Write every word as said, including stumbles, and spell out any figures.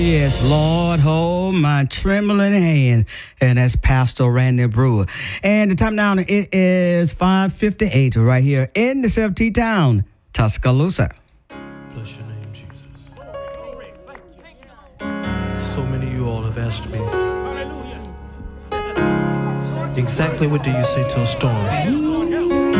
yes, Lord, hold my trembling hand. And that's Pastor Randy Brewer. And the time now, it is five fifty-eight right here in the seventeen town, Tuscaloosa. Bless your name, Jesus. So many of you all have asked me, exactly what do you say to a storm?